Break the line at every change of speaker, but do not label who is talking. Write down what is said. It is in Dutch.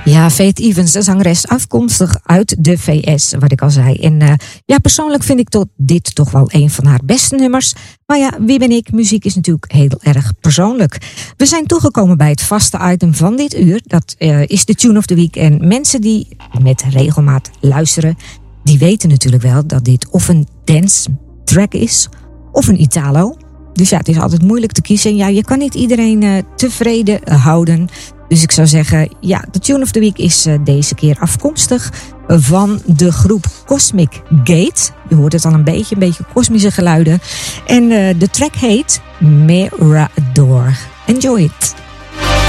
Ja, Faith Evans, de zangeres, afkomstig uit de VS, wat ik al zei. En persoonlijk vind ik dit toch wel een van haar beste nummers. Maar ja, wie ben ik? Muziek is natuurlijk heel erg persoonlijk. We zijn toegekomen bij het vaste item van dit uur. Dat is de Tune of the Week. En mensen die met regelmaat luisteren, die weten natuurlijk wel dat dit of een dance track is of een Italo. Dus ja, het is altijd moeilijk te kiezen. En ja, je kan niet iedereen tevreden houden. Dus ik zou zeggen, ja, de Tune of the Week is deze keer afkomstig van de groep Cosmic Gate. Je hoort het al een beetje kosmische geluiden. En de track heet Mirador. Enjoy it!